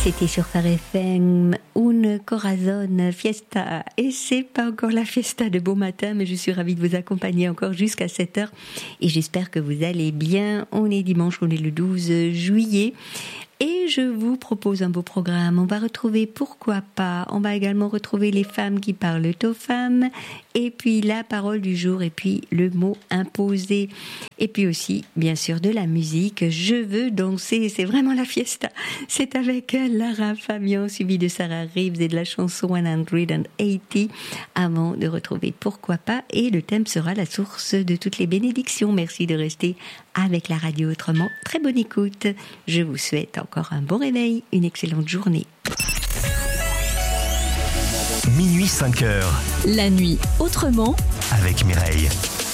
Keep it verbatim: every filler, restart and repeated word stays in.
C'était sur Phare F M, une Corazon Fiesta. Et c'est pas encore la fiesta de beau matin, mais je suis ravie de vous accompagner encore jusqu'à sept heures. Et j'espère que vous allez bien. On est dimanche, on est le douze juillet. Et je vous propose un beau programme. On va retrouver Pourquoi pas. On va également retrouver les femmes qui parlent aux femmes. Et puis la parole du jour. Et puis le mot imposé. Et puis aussi, bien sûr, de la musique. Je veux danser. C'est vraiment la fiesta. C'est avec Lara Fabian, suivi de Sarah Reeves et de la chanson cent quatre-vingts. Avant de retrouver Pourquoi pas. Et le thème sera la source de toutes les bénédictions. Merci de rester avec la radio autrement. Très bonne écoute. Je vous souhaite encore un bon réveil, une excellente journée. Minuit cinq heures. La nuit autrement avec Mireille.